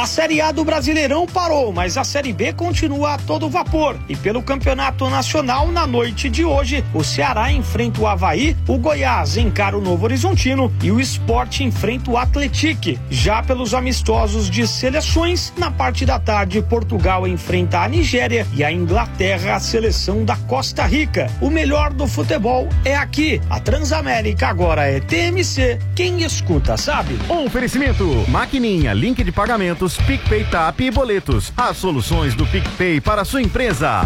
A Série A do Brasileirão parou, mas a Série B continua a todo vapor. E pelo Campeonato Nacional, na noite de hoje, o Ceará enfrenta o Avaí, o Goiás encara o Novo Horizontino e o Sport enfrenta o Atlético. Já pelos amistosos de seleções, na parte da tarde, Portugal enfrenta a Nigéria e a Inglaterra a seleção da Costa Rica. O melhor do futebol é aqui. A Transamérica agora é TMC. Quem escuta sabe. Oferecimento: Maquininha, link de pagamentos, PicPay, TAP e boletos. As soluções do PicPay para a sua empresa.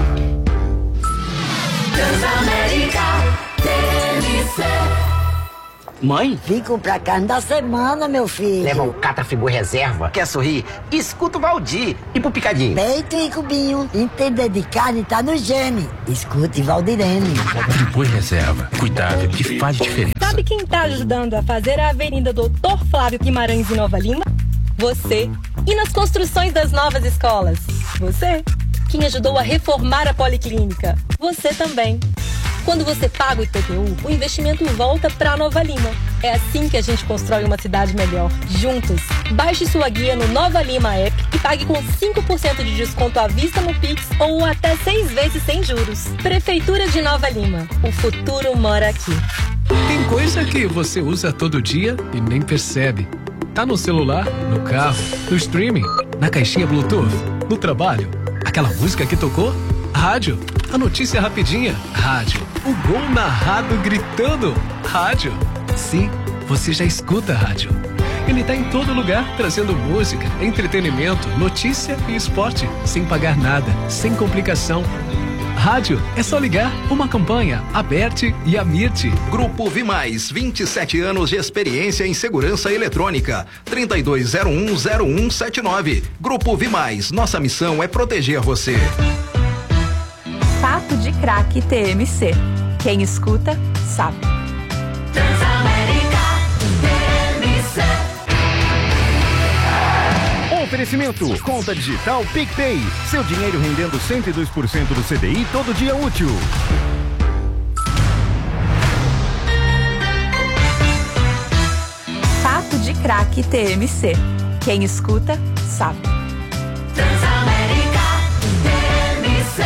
Transamérica TMC. Mãe? Vim comprar carne da semana, meu filho. Leva um Catrafigura Reserva. Quer sorrir? Escuta o Valdir. E pro picadinho? Peito e cubinho. Entender de carne tá no gene. Escute Valdirene. Friboi Reserva. Cuidado que faz diferença. Sabe quem tá ajudando a fazer a Avenida Doutor Flávio Guimarães em Nova Lima? Você. E nas construções das novas escolas? Você. Quem ajudou a reformar a Policlínica? Você também. Quando você paga o IPTU, o investimento volta para Nova Lima. É assim que a gente constrói uma cidade melhor, juntos. Baixe sua guia no Nova Lima App e pague com 5% de desconto à vista no Pix ou até 6 vezes sem juros. Prefeitura de Nova Lima. O futuro mora aqui. Tem coisa que você usa todo dia e nem percebe. Tá no celular, no carro, no streaming, na caixinha Bluetooth, no trabalho. Aquela música que tocou? Rádio. A notícia rapidinha? Rádio. O gol narrado gritando? Rádio. Sim, você já escuta rádio. Ele tá em todo lugar, trazendo música, entretenimento, notícia e esporte, sem pagar nada, sem complicação. Rádio é só ligar. Uma campanha, Aberte e Amirte. Grupo Vimais, 27 anos de experiência em segurança eletrônica. 32010179. Grupo Vimais, nossa missão é proteger você. Papo de Craque TMC. Quem escuta, sabe. Transamérica TMC. Oferecimento: conta digital PicPay. Seu dinheiro rendendo 102% do CDI todo dia útil. Papo de Craque TMC. Quem escuta, sabe. Transamérica TMC.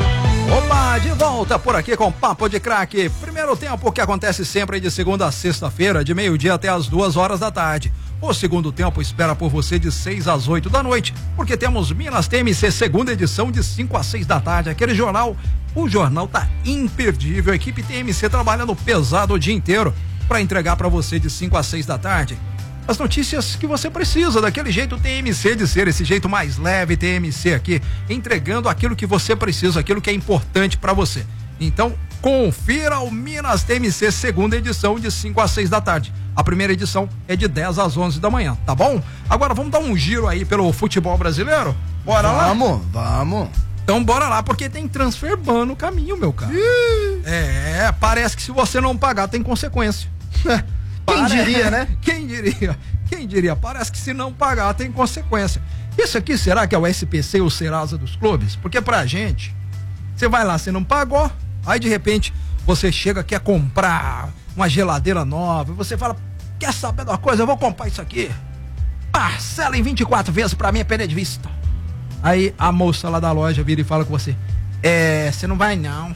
Opa, de volta por aqui com Papo de Craque. Primeiro tempo que acontece sempre de segunda a sexta-feira, de meio-dia até as 2 da tarde. O segundo tempo espera por você de 6 às 8 da noite, porque temos Minas TMC, segunda edição, de 5 às 6 da tarde. Aquele jornal, o jornal tá imperdível. A equipe TMC trabalhando pesado o dia inteiro para entregar para você de 5 às 6 da tarde as notícias que você precisa, daquele jeito TMC de ser, esse jeito mais leve TMC aqui, entregando aquilo que você precisa, aquilo que é importante para você. Então, confira o Minas TMC, segunda edição, de 5 às 6 da tarde. A primeira edição é de 10 às 11 da manhã, tá bom? Agora vamos dar um giro aí pelo futebol brasileiro? Bora lá? Vamos. Então bora lá, porque tem Transferban no caminho, meu cara. Parece que se você não pagar tem consequência. Quem diria, né? Quem diria? Parece que se não pagar tem consequência. Isso aqui será que é o SPC ou o Serasa dos clubes? Porque pra gente, você vai lá, você não pagou, aí de repente você chega, quer comprar uma geladeira nova, e você fala, quer saber de uma coisa? Eu vou comprar isso aqui. Parcela em 24 vezes pra mim é perda de vista. Aí a moça lá da loja vira e fala com você, você não vai não.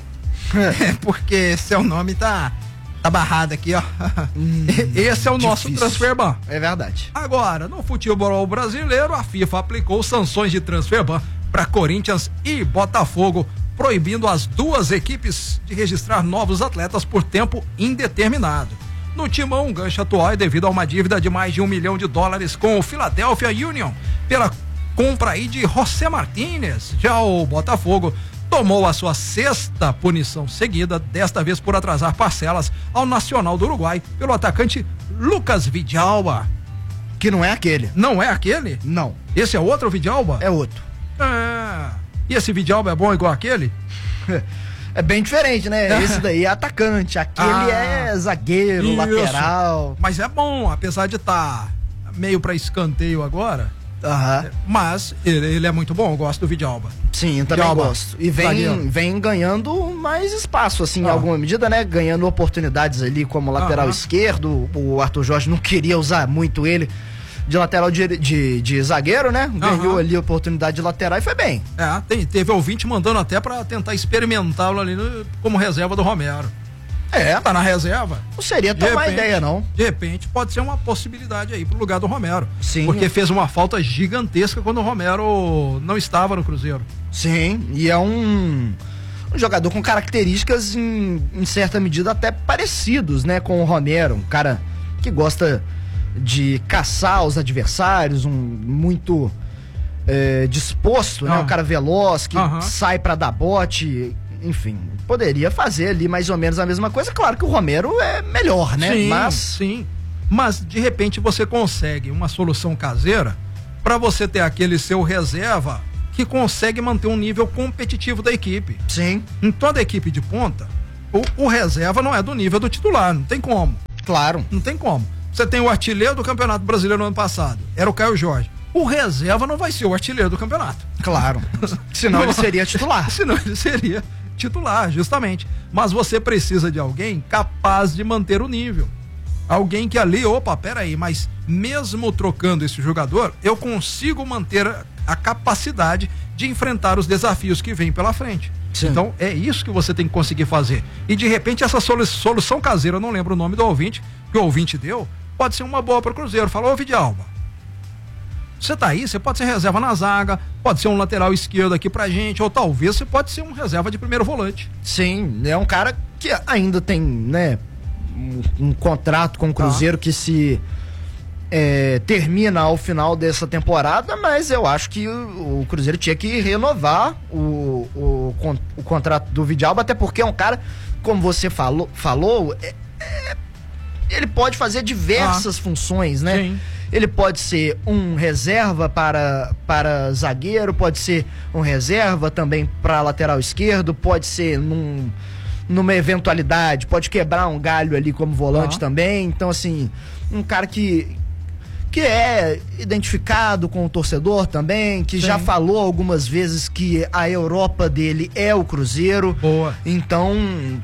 Porque seu nome tá barrado aqui, ó. Esse é o nosso Transferban. É verdade. Agora, no futebol brasileiro, a FIFA aplicou sanções de Transferban para Corinthians e Botafogo, proibindo as duas equipes de registrar novos atletas por tempo indeterminado. No Timão, o gancho atual é devido a uma dívida de mais de $1 milhão com o Philadelphia Union pela compra aí de José Martínez. Já o Botafogo tomou a sua 6ª punição seguida, desta vez por atrasar parcelas ao Nacional do Uruguai pelo atacante Lucas Vidalba. Que não é aquele. Não é aquele? Não. Esse é outro Vidalba? É outro. E esse Vidalba é bom igual aquele? É bem diferente, né? Esse daí é atacante, aquele é zagueiro, isso, lateral. Mas é bom, apesar de estar meio pra escanteio agora. Mas ele é muito bom, eu gosto do Vidalba. Sim, também gosto. E vem ganhando mais espaço, assim, em alguma medida, né? Ganhando oportunidades ali como lateral esquerdo. O Arthur Jorge não queria usar muito ele, lateral de zagueiro, né? Ganhou ali a oportunidade de lateral e foi bem. Teve ouvinte mandando até pra tentar experimentá-lo ali como reserva do Romero. Tá na reserva. Não seria tão má ideia, não. De repente, pode ser uma possibilidade aí pro lugar do Romero. Sim. Porque fez uma falta gigantesca quando o Romero não estava no Cruzeiro. Sim, e é um jogador com características em certa medida até parecidos, né, com o Romero. Um cara que gosta de caçar os adversários, muito disposto, né? Um cara veloz, que sai pra dar bote. Enfim, poderia fazer ali mais ou menos a mesma coisa. Claro que o Romero é melhor, né? Sim. Mas de repente você consegue uma solução caseira para você ter aquele seu reserva que consegue manter um nível competitivo da equipe. Sim. Em toda a equipe de ponta, o reserva não é do nível do titular, não tem como. Claro. Não tem como. Você tem o artilheiro do Campeonato Brasileiro no ano passado, era o Caio Jorge. O reserva não vai ser o artilheiro do campeonato. Claro. Senão ele seria titular. Senão ele seria titular, justamente. Mas você precisa de alguém capaz de manter o nível. Alguém que ali, peraí, mas mesmo trocando esse jogador, eu consigo manter a capacidade de enfrentar os desafios que vêm pela frente. Sim. Então é isso que você tem que conseguir fazer. E de repente essa solução caseira, eu não lembro o nome do ouvinte, que o ouvinte deu, pode ser uma boa para o Cruzeiro. Falou, Vidalba, você tá aí, você pode ser reserva na zaga, pode ser um lateral esquerdo aqui pra gente, ou talvez você pode ser um reserva de primeiro volante. Sim, é um cara que ainda tem, né, um contrato com o Cruzeiro que se termina ao final dessa temporada, mas eu acho que o Cruzeiro tinha que renovar o contrato do Vidalba, até porque é um cara, como você falou, ele pode fazer diversas funções, né? Sim. Ele pode ser um reserva para zagueiro, pode ser um reserva também para lateral esquerdo, pode ser numa eventualidade, pode quebrar um galho ali como volante também. Então, assim, um cara que é identificado com o torcedor também, que já falou algumas vezes que a Europa dele é o Cruzeiro. Boa. Então,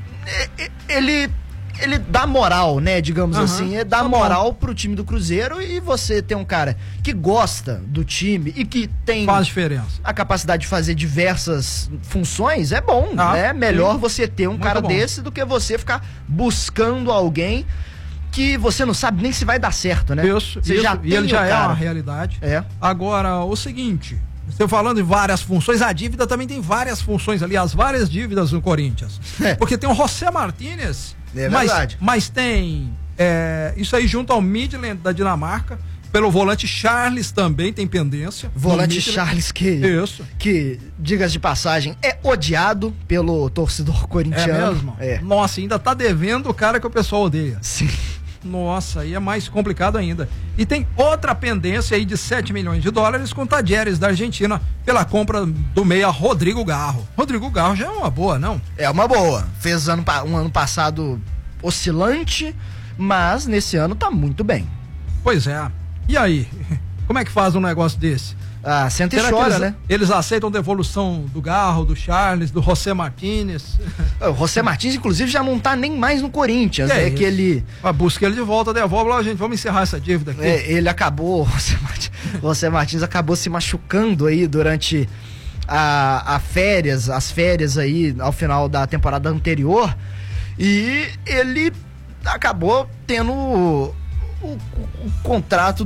ele dá moral, né, digamos assim, dá moral pro time do Cruzeiro, e você tem um cara que gosta do time e que tem faz diferença, a capacidade de fazer diversas funções, é bom, né? Melhor você ter um cara desse do que você ficar buscando alguém que você não sabe nem se vai dar certo, né? Isso. E ele já é uma realidade. Agora, o seguinte, você falando em várias funções, a dívida também tem várias funções ali, as várias dívidas no Corinthians. Porque tem o José Martínez, mas tem isso aí junto ao Midland da Dinamarca, pelo volante Charles também tem pendência. Volante Charles que, diga-se de passagem, é odiado pelo torcedor corintiano. É mesmo? Nossa, ainda tá devendo o cara que o pessoal odeia. Sim. Nossa, aí é mais complicado ainda. E tem outra pendência aí de 7 milhões de dólares com o Tadieres da Argentina pela compra do meia Rodrigo Garro. Rodrigo Garro já é uma boa, não? É uma boa. Fez um ano passado oscilante, mas nesse ano tá muito bem. Pois é. E aí? Como é que faz um negócio desse? Senta e chora, né? Eles aceitam devolução do Garro, do Charles, do José Martínez. O José Martínez, inclusive, já não tá nem mais no Corinthians. Que ele... busca ele de volta, devolve lá, gente, vamos encerrar essa dívida aqui. Ele acabou, o José Martínez acabou se machucando aí durante as férias aí, ao final da temporada anterior, e ele acabou tendo o contrato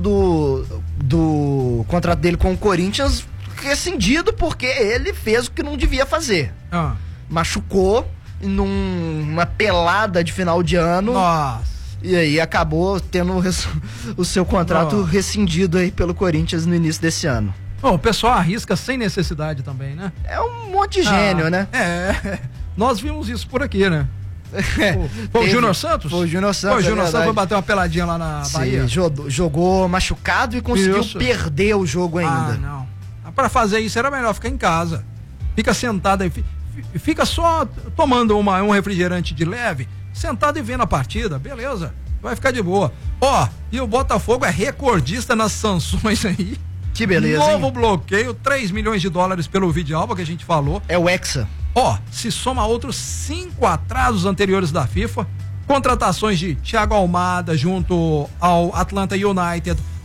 do contrato dele com o Corinthians rescindido, porque ele fez o que não devia fazer. Machucou numa pelada de final de ano. Nossa. E aí acabou tendo o seu contrato rescindido aí pelo Corinthians no início desse ano. O pessoal arrisca sem necessidade também, né? É um monte de gênio, né? Nós vimos isso por aqui, né? Foi o Júnior Santos? Foi o Júnior Santos. O Júnior Santos foi bater uma peladinha lá na Bahia. Jogou machucado e conseguiu perder o jogo ainda. Não. Pra fazer isso era melhor ficar em casa. Fica sentado aí, fica só tomando um refrigerante de leve, sentado e vendo a partida, beleza, vai ficar de boa. E o Botafogo é recordista nas sanções aí. Que beleza, Novo bloqueio, 3 milhões de dólares pelo Vidalba que a gente falou. É o Hexa. Se soma outros 5 atrasos anteriores da FIFA, contratações de Thiago Almada junto ao Atlanta United,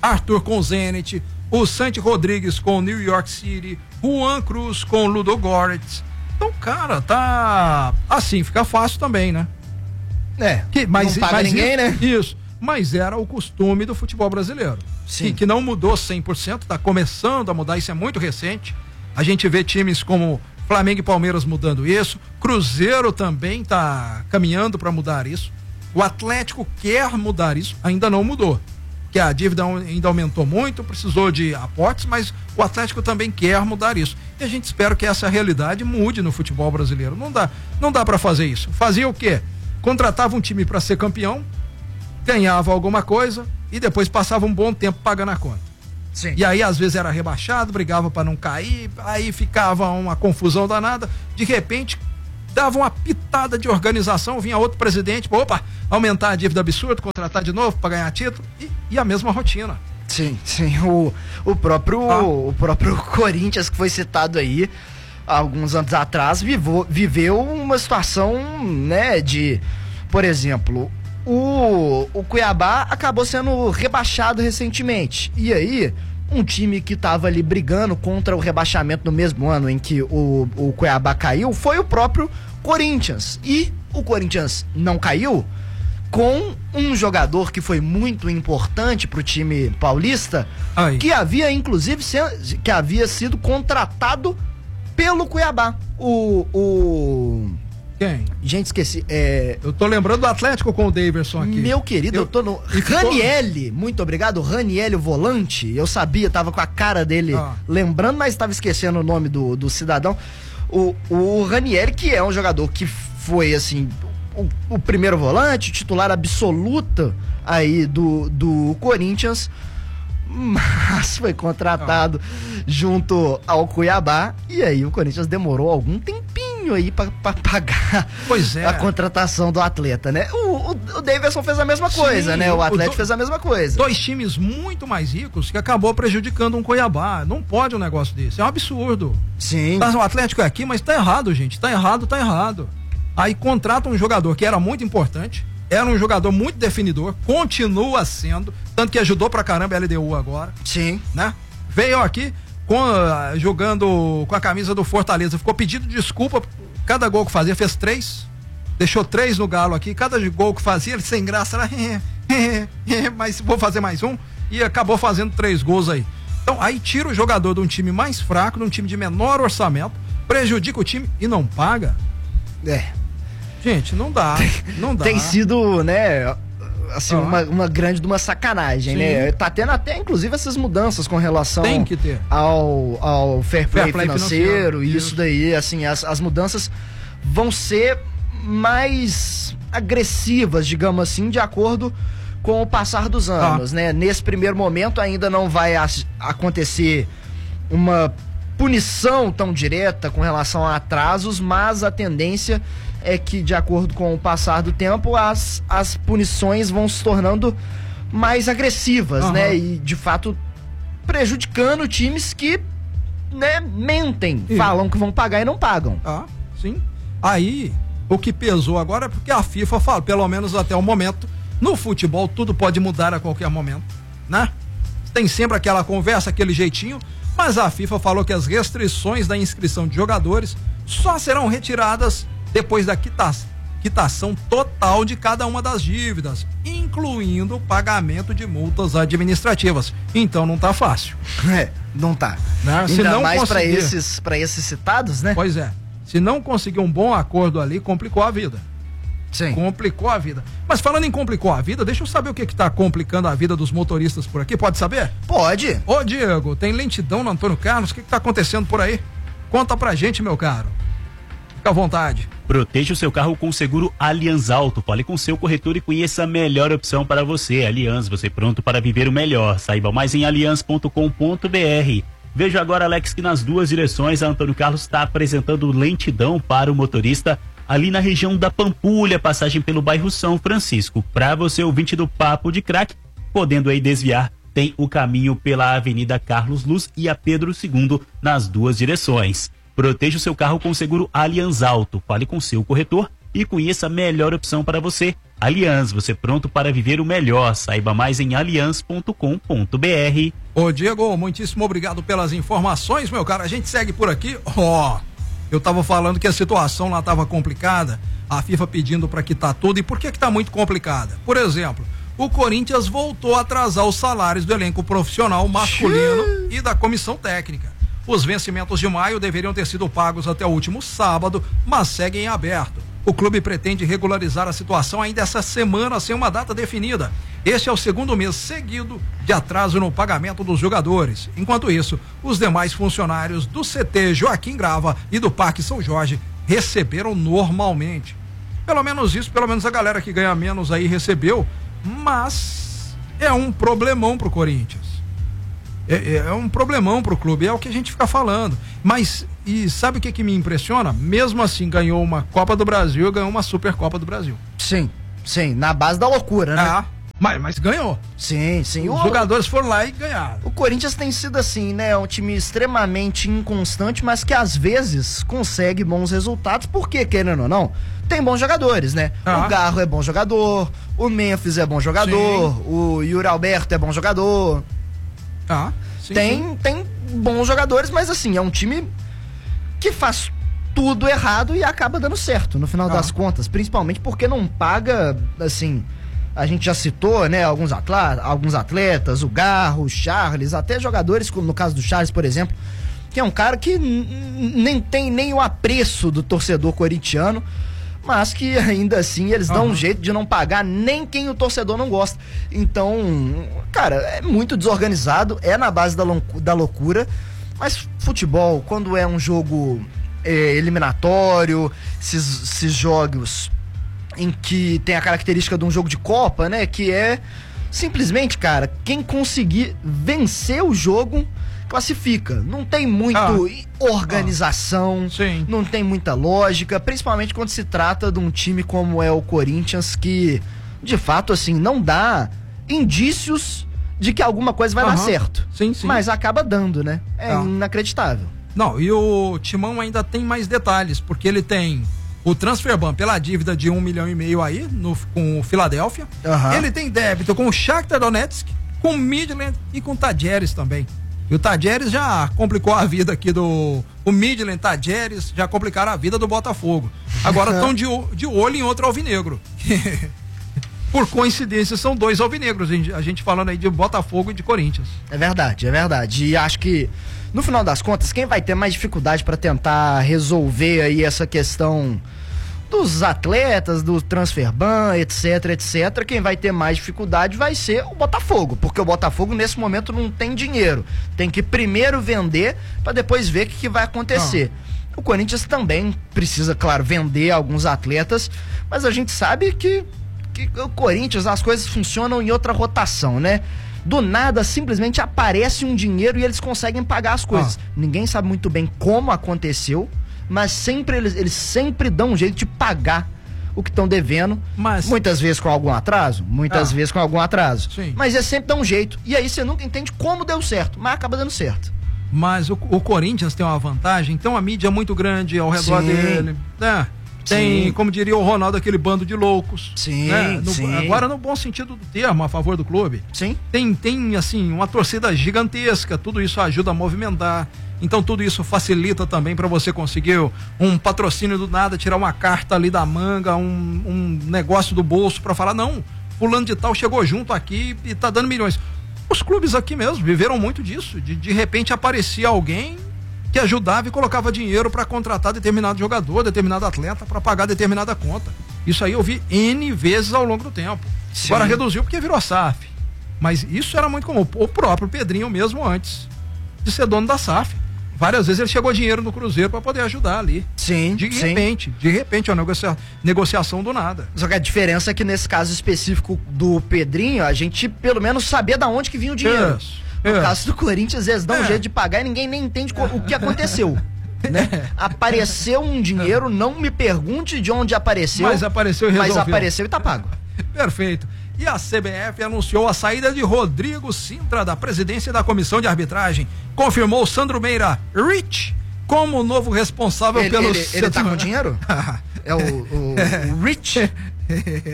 Arthur com o Zenit, o Santi Rodrigues com o New York City, Juan Cruz com o Ludogorets. Então, cara, tá assim, fica fácil também, né? Não paga ninguém, né? Isso. Mas era o costume do futebol brasileiro. Sim. Que não mudou 100%, tá começando a mudar, isso é muito recente. A gente vê times como Flamengo e Palmeiras mudando isso. Cruzeiro também tá caminhando para mudar isso. O Atlético quer mudar isso, ainda não mudou. Que a dívida ainda aumentou muito, precisou de aportes, mas o Atlético também quer mudar isso. E a gente espera que essa realidade mude no futebol brasileiro. Não dá para fazer isso. Fazia o quê? Contratava um time para ser campeão, ganhava alguma coisa e depois passava um bom tempo pagando a conta. Sim. E aí às vezes era rebaixado, brigava para não cair, aí ficava uma confusão danada. De repente dava uma pitada de organização, vinha outro presidente, opa, aumentar a dívida absurda, contratar de novo para ganhar título e a mesma rotina. Sim. O próprio Corinthians, que foi citado aí alguns anos atrás, viveu uma situação, né, de, por exemplo, o Cuiabá acabou sendo rebaixado recentemente. E aí, um time que estava ali brigando contra o rebaixamento no mesmo ano em que o Cuiabá caiu foi o próprio Corinthians. E o Corinthians não caiu com um jogador que foi muito importante pro time paulista, que havia inclusive que havia sido contratado pelo Cuiabá. Quem? Gente, esqueci. Eu tô lembrando do Atlético com o Daverson aqui. Meu querido, eu tô no... Ranielli, muito obrigado. Ranielli, o volante. Eu sabia, tava com a cara dele lembrando, mas tava esquecendo o nome do cidadão. O Ranielli, que é um jogador que foi, assim, o primeiro volante, titular absoluto aí do Corinthians, mas foi contratado junto ao Cuiabá, e aí o Corinthians demorou algum tempinho aí pra pagar a contratação do atleta, né? O Davidson fez a mesma coisa, né? O Atlético fez a mesma coisa. Dois times muito mais ricos que acabou prejudicando um Cuiabá. Não pode um negócio desse, é um absurdo. Sim. O Atlético é aqui, mas tá errado, gente, tá errado. Aí contrata um jogador que era muito importante, era um jogador muito definidor, continua sendo, tanto que ajudou pra caramba a LDU agora. Sim. Né? Veio aqui jogando com a camisa do Fortaleza, ficou pedindo desculpa, cada gol que fazia, fez 3, deixou 3 no Galo aqui, cada gol que fazia, ele sem graça, era mas vou fazer mais um, e acabou fazendo 3 gols aí. Então aí tira o jogador de um time mais fraco, de um time de menor orçamento, prejudica o time e não paga. Gente, não dá. Tem sido, né, assim, uma grande de uma sacanagem, né? Tá tendo até, inclusive, essas mudanças com relação ao fair play financeiro, e isso daí, assim, as mudanças vão ser mais agressivas, digamos assim, de acordo com o passar dos anos, né? Nesse primeiro momento ainda não vai acontecer uma punição tão direta com relação a atrasos, mas a tendência é que, de acordo com o passar do tempo, as punições vão se tornando mais agressivas, né? E, de fato, prejudicando times que, né, mentem, falam que vão pagar e não pagam. Sim. Aí, o que pesou agora é porque a FIFA fala, pelo menos até o momento, no futebol tudo pode mudar a qualquer momento, né? Tem sempre aquela conversa, aquele jeitinho, mas a FIFA falou que as restrições da inscrição de jogadores só serão retiradas depois da quitação total de cada uma das dívidas, incluindo o pagamento de multas administrativas. Então não tá fácil. Não tá. Né? Se não mais para esses citados, né? Pois é. Se não conseguir um bom acordo ali, complicou a vida. Sim. Complicou a vida. Mas falando em complicou a vida, deixa eu saber o que tá complicando a vida dos motoristas por aqui. Pode saber? Pode. Ô, Diego, tem lentidão no Antônio Carlos? O que tá acontecendo por aí? Conta pra gente, meu caro. Fica à vontade. Proteja o seu carro com o seguro Allianz Auto. Fale com seu corretor e conheça a melhor opção para você. Allianz, você pronto para viver o melhor. Saiba mais em allianz.com.br. Veja agora, Alex, que nas duas direções a Antônio Carlos está apresentando lentidão para o motorista ali na região da Pampulha, passagem pelo bairro São Francisco. Para você, ouvinte do Papo de Craque, podendo aí desviar, tem o caminho pela Avenida Carlos Luz e a Pedro II nas duas direções. Proteja o seu carro com o seguro Allianz Auto. Fale com seu corretor e conheça a melhor opção para você. Allianz, você pronto para viver o melhor. Saiba mais em allianz.com.br. Ô Diego, muitíssimo obrigado pelas informações, meu cara. A gente segue por aqui. Eu tava falando que a situação lá tava complicada, a FIFA pedindo para quitar tudo. E por que tá muito complicada? Por exemplo, o Corinthians voltou a atrasar os salários do elenco profissional masculino e da comissão técnica. Os vencimentos de maio deveriam ter sido pagos até o último sábado, mas seguem em aberto. O clube pretende regularizar a situação ainda essa semana sem uma data definida. Este é o segundo mês seguido de atraso no pagamento dos jogadores. Enquanto isso, os demais funcionários do CT Joaquim Grava e do Parque São Jorge receberam normalmente. Pelo menos a galera que ganha menos aí recebeu, mas é um problemão pro Corinthians. É um problemão pro clube, é o que a gente fica falando. Mas, e sabe o que me impressiona? Mesmo assim, ganhou uma Copa do Brasil, ganhou uma Supercopa do Brasil. Sim, na base da loucura, né? Mas ganhou. Sim. Os jogadores foram lá e ganharam. O Corinthians tem sido assim, né? É um time extremamente inconstante, mas que às vezes consegue bons resultados, porque, querendo ou não, tem bons jogadores, né? O Garro é bom jogador, o Memphis é bom jogador, o Yuri Alberto é bom jogador. Tem bons jogadores, mas assim, é um time que faz tudo errado e acaba dando certo no final das contas, principalmente porque não paga, assim, a gente já citou, né, alguns atletas, o Garro, o Charles, até jogadores, como no caso do Charles, por exemplo, que é um cara que nem tem nem o apreço do torcedor corintiano, mas que ainda assim eles dão um jeito de não pagar nem quem o torcedor não gosta. Então, cara, é muito desorganizado, é na base da loucura, mas futebol, quando é um jogo eliminatório, esses jogos em que tem a característica de um jogo de Copa, né, que é simplesmente, cara, quem conseguir vencer o jogo classifica. Não tem muito organização, não tem muita lógica, principalmente quando se trata de um time como é o Corinthians, que de fato, assim, não dá indícios de que alguma coisa vai dar certo. Sim. Mas acaba dando, né? É inacreditável. Não, e o Timão ainda tem mais detalhes, porque ele tem o transfer ban pela dívida de 1,5 milhão aí com o Philadelphia. Ele tem débito com o Shakhtar Donetsk, com o Midland e com o Tajeres também. E o Tajeres já complicou a vida aqui o Midland, Tajeres já complicaram a vida do Botafogo. Agora estão de olho em outro alvinegro. Por coincidência, são dois alvinegros, a gente falando aí de Botafogo e de Corinthians. É verdade. E acho que, no final das contas, quem vai ter mais dificuldade para tentar resolver aí essa questão dos atletas, do transfer ban, etc, quem vai ter mais dificuldade vai ser o Botafogo, porque o Botafogo nesse momento não tem dinheiro, tem que primeiro vender para depois ver o que vai acontecer. O Corinthians também precisa, claro, vender alguns atletas, mas a gente sabe que o Corinthians, as coisas funcionam em outra rotação, né? Do nada, simplesmente aparece um dinheiro e eles conseguem pagar as coisas. Ninguém sabe muito bem como aconteceu, mas sempre eles sempre dão um jeito de pagar o que estão devendo, muitas vezes com algum atraso, Sim. Mas é sempre dar um jeito, e aí você nunca entende como deu certo, mas acaba dando certo. Mas o Corinthians tem uma vantagem, tem uma mídia muito grande ao redor dele, né? Tem, como diria o Ronaldo, aquele bando de loucos. Né? Agora, no bom sentido do termo, a favor do clube. Sim. Tem assim, uma torcida gigantesca, tudo isso ajuda a movimentar. Então, tudo isso facilita também para você conseguir um patrocínio do nada, tirar uma carta ali da manga, um negócio do bolso para falar, não, fulano de tal chegou junto aqui e tá dando milhões. Os clubes aqui mesmo viveram muito disso, de repente aparecia alguém que ajudava e colocava dinheiro para contratar determinado jogador, determinado atleta, para pagar determinada conta. Isso aí eu vi N vezes ao longo do tempo. Sim. Agora reduziu porque virou SAF. Mas isso era muito comum. O próprio Pedrinho mesmo, antes de ser dono da SAF, várias vezes ele chegou dinheiro no Cruzeiro para poder ajudar ali. De repente, uma negociação do nada. Só que a diferença é que nesse caso específico do Pedrinho, a gente pelo menos sabia da onde que vinha o dinheiro. No caso do Corinthians, eles dão um jeito de pagar e ninguém nem entende o que aconteceu. Né? Apareceu um dinheiro, não me pergunte de onde apareceu. Mas apareceu e resolveu. Mas apareceu e tá pago. Perfeito. E a CBF anunciou a saída de Rodrigo Sintra da presidência da comissão de arbitragem. Confirmou Sandro Meira Rich como novo responsável pelo... Ele tá com dinheiro? É o Rich?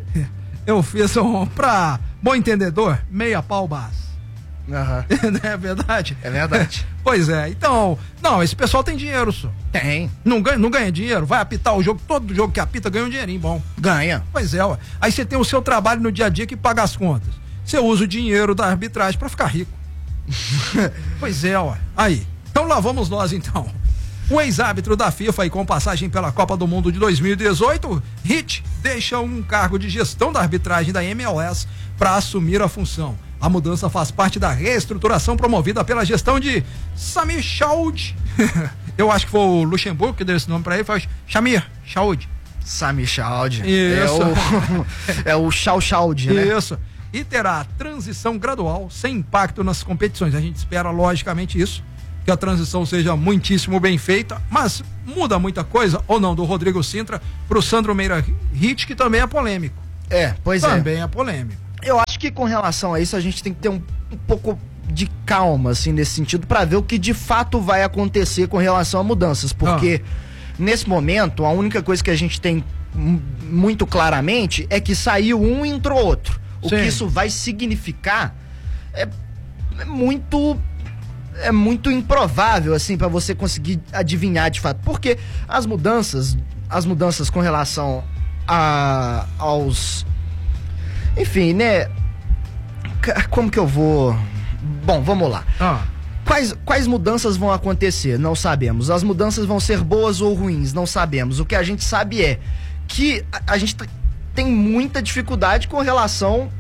eu fiz pra bom entendedor, meia pau base. Não é verdade? É verdade. Pois é, então, não, esse pessoal tem dinheiro, só. Tem. Não ganha dinheiro, vai apitar o jogo, todo jogo que apita ganha um dinheirinho bom. Ganha. Pois é, ué. Aí você tem o seu trabalho no dia a dia que paga as contas. Você usa o dinheiro da arbitragem pra ficar rico. Pois é, ué. Aí, então lá vamos nós então. O ex-árbitro da FIFA e com passagem pela Copa do Mundo de 2018, Hitch deixa um cargo de gestão da arbitragem da MLS para assumir a função. A mudança faz parte da reestruturação promovida pela gestão de Samir Chaud. Eu acho que foi o Luxemburgo que deu esse nome para ele, foi Samir Chaud. Samir Chaud. Isso. É o Chaud, né? Isso. E terá transição gradual, sem impacto nas competições. A gente espera, logicamente, isso. Que a transição seja muitíssimo bem feita, mas muda muita coisa, ou não, do Rodrigo Sintra pro Sandro Meira Hitch, que também é polêmico. Pois também é polêmico. Eu acho que com relação a isso a gente tem que ter um pouco de calma, assim, nesse sentido, para ver o que de fato vai acontecer com relação a mudanças, porque nesse momento a única coisa que a gente tem muito claramente é que saiu um e entrou outro. O que isso vai significar é muito improvável, assim, para você conseguir adivinhar de fato, porque as mudanças com relação aos, enfim, né, como que eu vou, bom, vamos lá. Quais mudanças vão acontecer? Não sabemos. As mudanças vão ser boas ou ruins? Não sabemos. O que a gente sabe é que a gente tem muita dificuldade com relação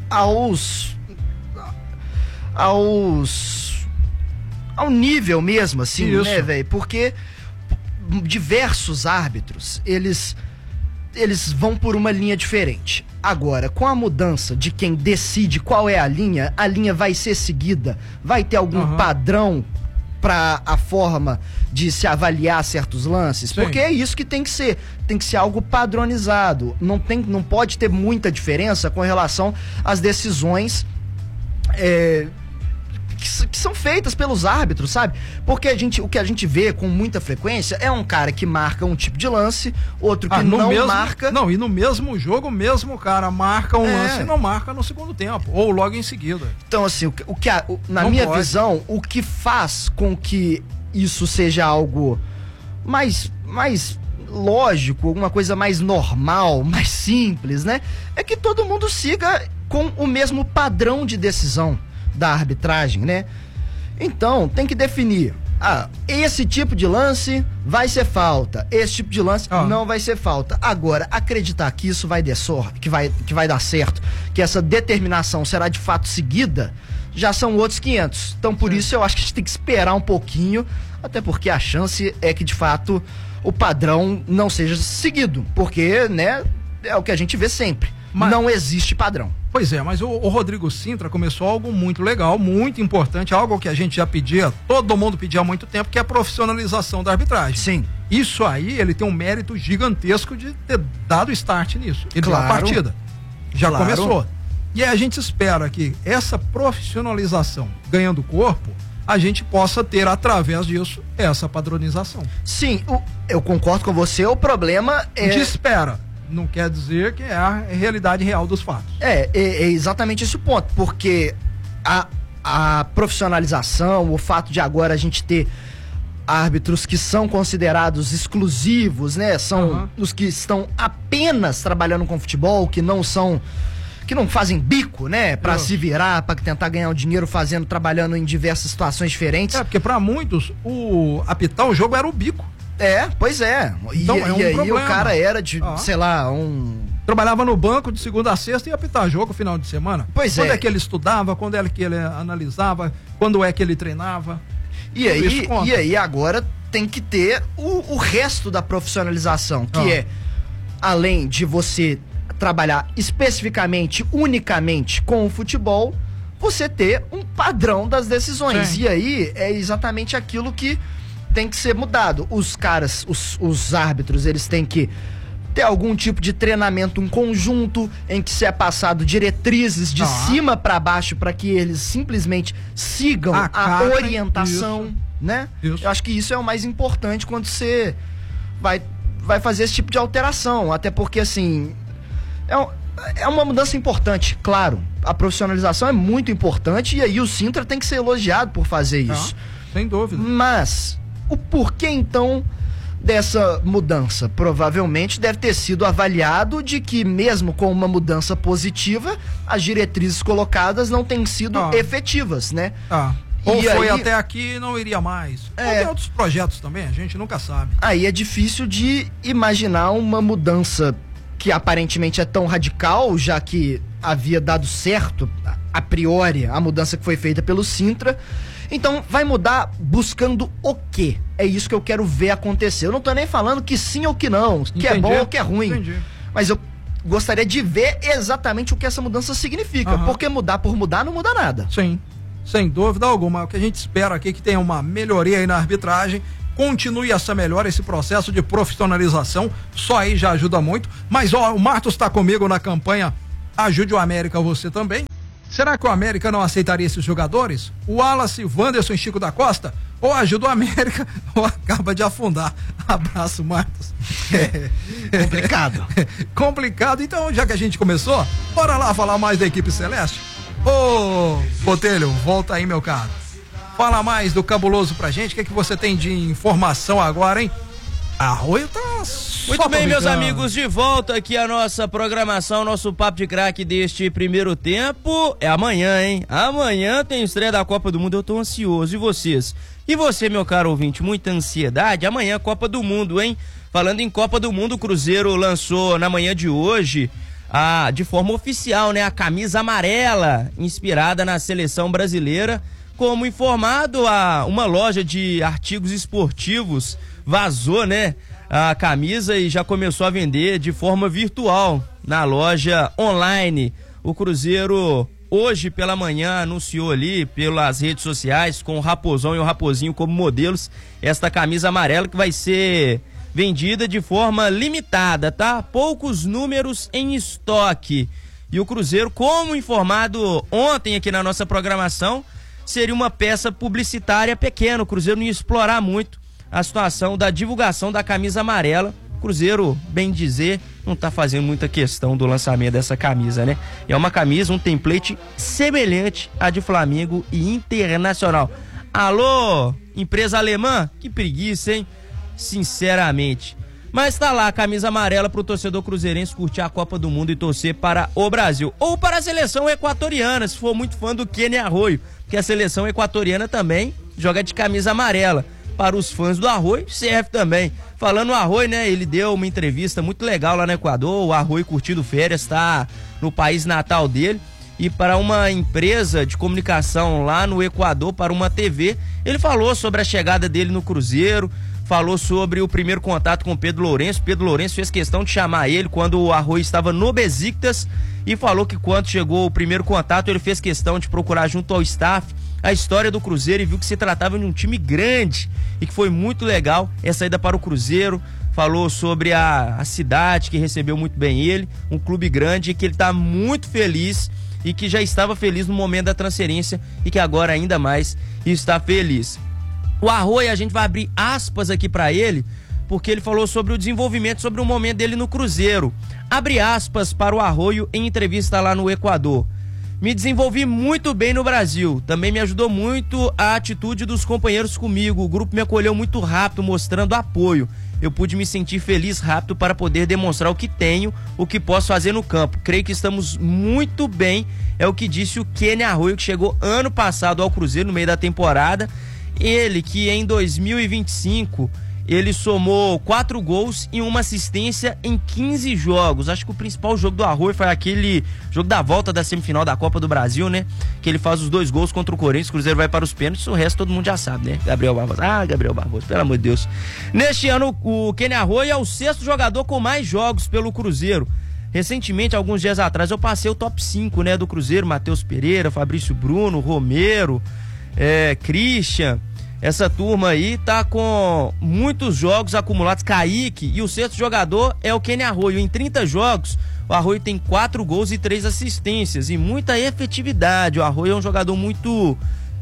ao nível mesmo, assim, né, velho? Porque diversos árbitros, eles vão por uma linha diferente. Agora, com a mudança de quem decide qual é a linha vai ser seguida? Vai ter algum padrão para a forma de se avaliar certos lances? Porque é isso que tem que ser. Tem que ser algo padronizado. Não pode ter muita diferença com relação às decisões que são feitas pelos árbitros, sabe? Porque o que a gente vê com muita frequência é um cara que marca um tipo de lance, outro que não marca. Não, e no mesmo jogo, o mesmo cara marca um lance e não marca no segundo tempo, ou logo em seguida. Então, assim, na minha visão, o que faz com que isso seja algo mais lógico, alguma coisa mais normal, mais simples, né? É que todo mundo siga com o mesmo padrão de decisão da arbitragem, né? Então, tem que definir. Esse tipo de lance vai ser falta. Esse tipo de lance não vai ser falta. Agora, acreditar que isso vai que vai dar certo, que essa determinação será de fato seguida, já são outros 500. Então, por isso, eu acho que a gente tem que esperar um pouquinho, até porque a chance é que, de fato, o padrão não seja seguido. Porque, né, é o que a gente vê sempre. Não existe padrão. Pois é, mas o Rodrigo Sintra começou algo muito legal, muito importante, algo que a gente já pedia, todo mundo pedia há muito tempo, que é a profissionalização da arbitragem. Sim. Isso aí, ele tem um mérito gigantesco de ter dado start nisso. Ele deu a partida. Já começou. E aí a gente espera que essa profissionalização ganhando corpo, a gente possa ter, através disso, essa padronização. Sim, eu concordo com você, o problema é... De espera. Não quer dizer que é a realidade real dos fatos. É exatamente esse o ponto, porque a profissionalização, o fato de agora a gente ter árbitros que são considerados exclusivos, né? São os que estão apenas trabalhando com futebol, que não fazem bico, né? Pra se virar, pra tentar ganhar um dinheiro trabalhando em diversas situações diferentes. Porque pra muitos, apitar o jogo era o bico. Pois é. Então, e aí o cara era de, sei lá, trabalhava no banco de segunda a sexta e ia apitar jogo final de semana. Quando é que ele estudava, quando é que ele analisava, quando é que ele treinava. E aí agora tem que ter o resto da profissionalização, que é, além de você trabalhar especificamente, unicamente com o futebol, você ter um padrão das decisões. Sim. E aí é exatamente aquilo que tem que ser mudado. Os caras, os árbitros, eles têm que ter algum tipo de treinamento em conjunto, em que se é passado diretrizes de cima para baixo para que eles simplesmente sigam a orientação, né? Isso. Eu acho que isso é o mais importante quando você vai fazer esse tipo de alteração, até porque assim é uma mudança importante, claro. A profissionalização é muito importante e aí o Sintra tem que ser elogiado por fazer isso. Sem dúvida. Mas o porquê então dessa mudança? Provavelmente deve ter sido avaliado de que mesmo com uma mudança positiva, as diretrizes colocadas não têm sido efetivas, né? Ou e foi aí, até aqui e não iria mais. Ou tem outros projetos também, a gente nunca sabe. Aí é difícil de imaginar uma mudança que aparentemente é tão radical, já que havia dado certo, a priori, a mudança que foi feita pelo Sintra. Então, vai mudar buscando o quê? É isso que eu quero ver acontecer. Eu não tô nem falando que sim ou que não, que é bom ou que é ruim. Entendi. Mas eu gostaria de ver exatamente o que essa mudança significa. Porque mudar por mudar não muda nada. Sim, sem dúvida alguma. O que a gente espera aqui é que tenha uma melhoria aí na arbitragem, continue essa melhora, esse processo de profissionalização, só aí já ajuda muito. Mas ó, o Martos está comigo na campanha Ajude o América, você também. Será que o América não aceitaria esses jogadores? O Wallace, Wanderson e Chico da Costa? Ou ajuda o América ou acaba de afundar? Abraço, Marcos. Complicado. Complicado. Então, já que a gente começou, bora lá falar mais da equipe celeste? Ô, Botelho, volta aí, meu caro. Fala mais do Cabuloso pra gente. O que é que você tem de informação agora, hein? Arroio tá muito bem, meus amigos, de volta aqui a nossa programação, nosso Papo de Craque deste primeiro tempo. É amanhã, hein? Amanhã tem estreia da Copa do Mundo, eu tô ansioso. E vocês? E você, meu caro ouvinte, muita ansiedade? Amanhã Copa do Mundo, hein? Falando em Copa do Mundo, o Cruzeiro lançou na manhã de hoje, de forma oficial, né, a camisa amarela, inspirada na seleção brasileira. Como informado, uma loja de artigos esportivos vazou, né, a camisa e já começou a vender de forma virtual na loja online. O Cruzeiro hoje pela manhã anunciou ali pelas redes sociais, com o Raposão e o Raposinho como modelos, esta camisa amarela que vai ser vendida de forma limitada, tá? Poucos números em estoque. E o Cruzeiro, como informado ontem aqui na nossa programação, seria uma peça publicitária pequena. O Cruzeiro não ia explorar muito a situação da divulgação da camisa amarela. O Cruzeiro, bem dizer, não tá fazendo muita questão do lançamento dessa camisa, né? É uma camisa, um template semelhante à de Flamengo e Internacional. Alô, empresa alemã? Que preguiça, hein? Sinceramente. Mas tá lá a camisa amarela pro torcedor cruzeirense curtir a Copa do Mundo e torcer para o Brasil. Ou para a seleção equatoriana, se for muito fã do Kenny Arroio. Porque a seleção equatoriana também joga de camisa amarela. Para os fãs do Arroio, serve também. Falando no Arroio, né, ele deu uma entrevista muito legal lá no Equador. O Arroio curtindo férias, tá no país natal dele. E para uma empresa de comunicação lá no Equador, para uma TV, ele falou sobre a chegada dele no Cruzeiro, falou sobre o primeiro contato com o Pedro Lourenço. Pedro Lourenço fez questão de chamar ele quando o Arroio estava no Besiktas e falou que quando chegou o primeiro contato, ele fez questão de procurar junto ao staff a história do Cruzeiro e viu que se tratava de um time grande e que foi muito legal essa ida para o Cruzeiro. Falou sobre a cidade que recebeu muito bem ele, um clube grande e que ele está muito feliz e que já estava feliz no momento da transferência e que agora ainda mais está feliz. O Arroio, a gente vai abrir aspas aqui para ele, porque ele falou sobre o desenvolvimento, sobre o momento dele no Cruzeiro. Abre aspas para o Arroio em entrevista lá no Equador. Me desenvolvi muito bem no Brasil, também me ajudou muito a atitude dos companheiros comigo, o grupo me acolheu muito rápido, mostrando apoio. Eu pude me sentir feliz rápido para poder demonstrar o que tenho, o que posso fazer no campo. Creio que estamos muito bem, é o que disse o Kenny Arroio, que chegou ano passado ao Cruzeiro no meio da temporada. Ele que em 2025... ele somou 4 gols e uma assistência em 15 jogos. Acho que o principal jogo do Arroio foi aquele jogo da volta da semifinal da Copa do Brasil, né? Que ele faz os 2 gols contra o Corinthians, o Cruzeiro vai para os pênaltis, o resto todo mundo já sabe, né? Gabriel Barbosa. Gabriel Barbosa, pelo amor de Deus. Neste ano, o Kenny Arroio é o 6º jogador com mais jogos pelo Cruzeiro. Recentemente, alguns dias atrás, eu passei o top 5, né, do Cruzeiro. Matheus Pereira, Fabrício Bruno, Romero, Christian. Essa turma aí tá com muitos jogos acumulados, Kaique, e o 6º jogador é o Kenny Arroio. Em 30 jogos, o Arroio tem 4 gols e 3 assistências e muita efetividade. O Arroio é um jogador muito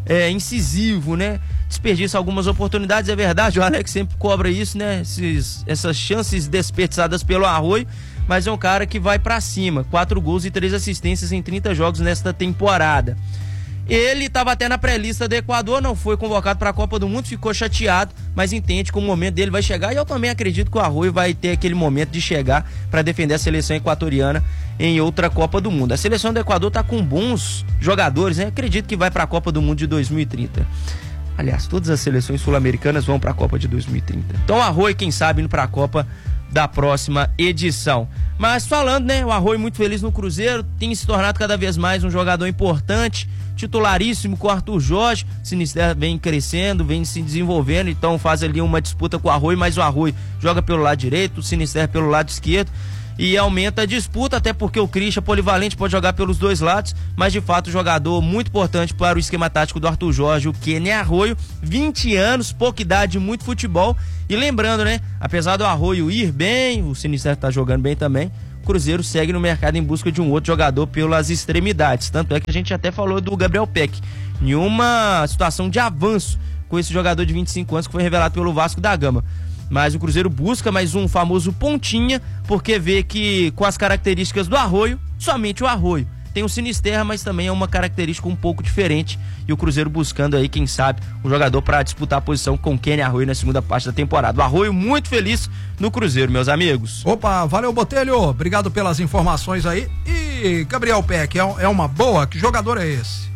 incisivo, né? Desperdiça algumas oportunidades, é verdade, o Alex sempre cobra isso, né? Essas chances desperdiçadas pelo Arroio, mas é um cara que vai pra cima. 4 gols e 3 assistências em 30 jogos nesta temporada. Ele estava até na pré-lista do Equador, não foi convocado para a Copa do Mundo, ficou chateado, mas entende que o momento dele vai chegar, e eu também acredito que o Arroio vai ter aquele momento de chegar para defender a seleção equatoriana em outra Copa do Mundo. A seleção do Equador está com bons jogadores, né? Acredito que vai para a Copa do Mundo de 2030. Aliás, todas as seleções sul-americanas vão para a Copa de 2030. Então o Arroio, quem sabe, indo para a Copa da próxima edição. Mas falando, né, o Arroio muito feliz no Cruzeiro, tem se tornado cada vez mais um jogador importante, titularíssimo com o Arthur Jorge. O Sinisterra vem crescendo, vem se desenvolvendo, então faz ali uma disputa com o Arroio, mas o Arroio joga pelo lado direito, o Sinisterra pelo lado esquerdo, e aumenta a disputa, até porque o Christian polivalente pode jogar pelos dois lados, mas de fato jogador muito importante para o esquema tático do Arthur Jorge, o Kenny Arroio, 20 anos, pouca idade, muito futebol. E lembrando, né, apesar do Arroio ir bem, o Sinisterra tá jogando bem também, o Cruzeiro segue no mercado em busca de um outro jogador pelas extremidades. Tanto é que a gente até falou do Gabriel Peck, em uma situação de avanço com esse jogador de 25 anos que foi revelado pelo Vasco da Gama. Mas o Cruzeiro busca mais um famoso pontinha, porque vê que com as características do Arroio, somente o Arroio tem o Sinisterra, mas também é uma característica um pouco diferente, e o Cruzeiro buscando aí, quem sabe, um jogador para disputar a posição com o Kenny Arroio na segunda parte da temporada. O Arroio muito feliz no Cruzeiro, meus amigos. Opa, valeu, Botelho, obrigado pelas informações aí. E Gabriel Peck, é uma boa? Que jogador é esse?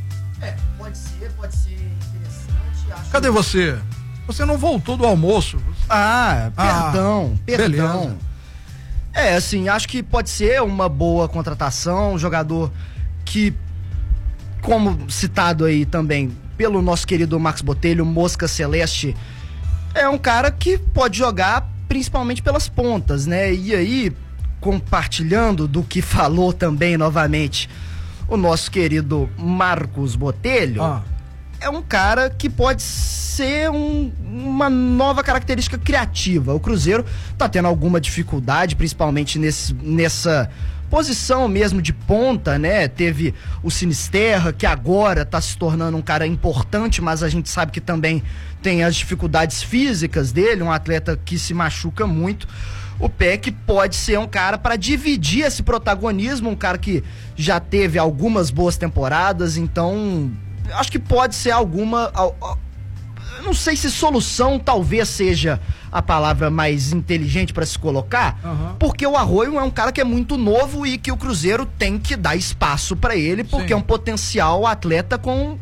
Pode ser interessante. Cadê você? Você não voltou do almoço? Perdão. Beleza. Assim, acho que pode ser uma boa contratação, um jogador que, como citado aí também pelo nosso querido Max Botelho, Mosca Celeste, é um cara que pode jogar principalmente pelas pontas, né? E aí, compartilhando do que falou também novamente o nosso querido Marcos Botelho, é um cara que pode ser uma nova característica criativa. O Cruzeiro tá tendo alguma dificuldade, principalmente nessa posição mesmo de ponta, né? Teve o Sinisterra, que agora tá se tornando um cara importante, mas a gente sabe que também tem as dificuldades físicas dele, um atleta que se machuca muito. O Peck pode ser um cara para dividir esse protagonismo, um cara que já teve algumas boas temporadas, então acho que pode ser não sei se solução talvez seja a palavra mais inteligente para se colocar, porque o Arroio é um cara que é muito novo e que o Cruzeiro tem que dar espaço para ele, porque é um potencial atleta com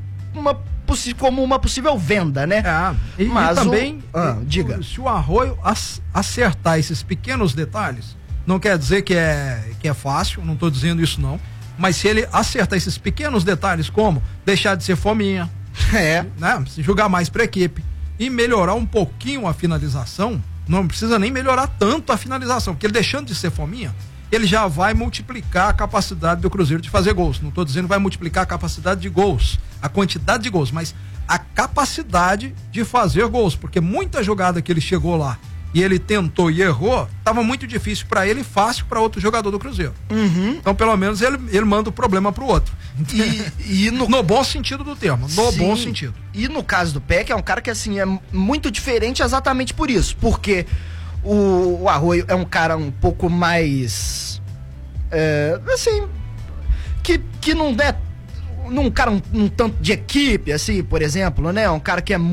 como uma possível venda, né? Mas também, diga. Se o Arroio acertar esses pequenos detalhes, não quer dizer que é fácil, não tô dizendo isso não, mas se ele acertar esses pequenos detalhes, como deixar de ser fominha, né? Jogar mais pra equipe e melhorar um pouquinho a finalização, não precisa nem melhorar tanto a finalização, porque ele deixando de ser fominha, ele já vai multiplicar a capacidade do Cruzeiro de fazer gols. Não estou dizendo que vai multiplicar a capacidade de gols, a quantidade de gols, mas a capacidade de fazer gols, porque muita jogada que ele chegou lá e ele tentou e errou, estava muito difícil para ele e fácil para outro jogador do Cruzeiro. Então, pelo menos, ele manda o problema pro outro. E no bom sentido do termo, bom sentido. E no caso do Peck, é um cara que, assim, é muito diferente exatamente por isso, porque o Arroio é um cara um pouco mais, assim, que não é um cara um tanto de equipe, assim, por exemplo, né? Um cara que é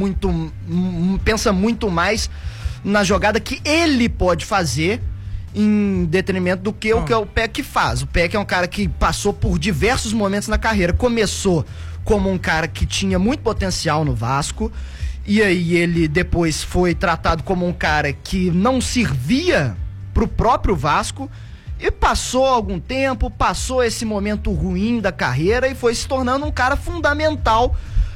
pensa muito mais na jogada que ele pode fazer em detrimento do que o que o Peck faz. O Peck é um cara que passou por diversos momentos na carreira. Começou como um cara que tinha muito potencial no Vasco, e aí ele depois foi tratado como um cara que não servia pro próprio Vasco, e passou algum tempo, passou esse momento ruim da carreira e foi se tornando um cara fundamental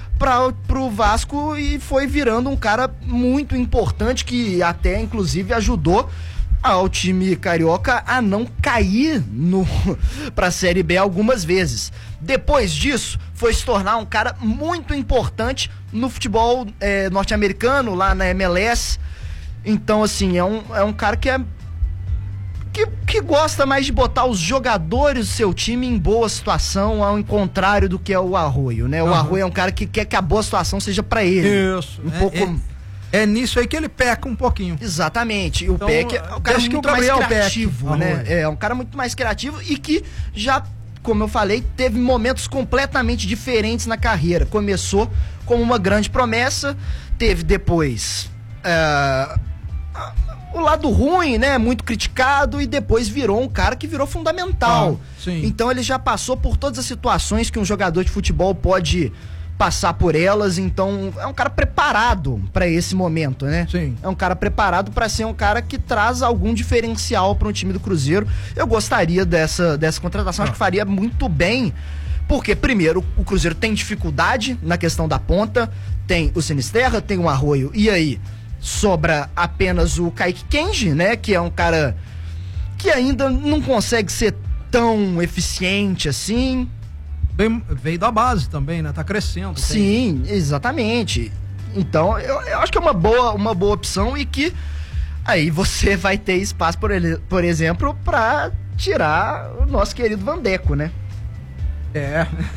pro Vasco, e foi virando um cara muito importante, que até inclusive ajudou ao time carioca a não cair pra Série B algumas vezes. Depois disso, foi se tornar um cara muito importante no futebol norte-americano, lá na MLS. Então, assim, é um cara que gosta mais de botar os jogadores do seu time em boa situação, ao contrário do que é o Arroio, né? O Arroio é um cara que quer que a boa situação seja pra ele. Isso. É nisso aí que ele peca um pouquinho. Exatamente. O Peck é um cara muito mais criativo, né? É um cara muito mais criativo e que já, como eu falei, teve momentos completamente diferentes na carreira. Começou como uma grande promessa, teve depois o lado ruim, né? Muito criticado, e depois virou um cara que virou fundamental. Então ele já passou por todas as situações que um jogador de futebol pode passar por elas, então é um cara preparado para esse momento, né? Sim. É um cara preparado para ser um cara que traz algum diferencial para um time do Cruzeiro. Eu gostaria dessa contratação, acho que faria muito bem, porque primeiro o Cruzeiro tem dificuldade na questão da ponta, tem o Sinisterra, tem o Arroio, e aí sobra apenas o Kaique Kenji, né? Que é um cara que ainda não consegue ser tão eficiente assim. Veio da base também, né? Tá crescendo. Sim, exatamente. Então, eu acho que é uma boa opção, e que aí você vai ter espaço, por exemplo, pra tirar o nosso querido Vandeco, né? É.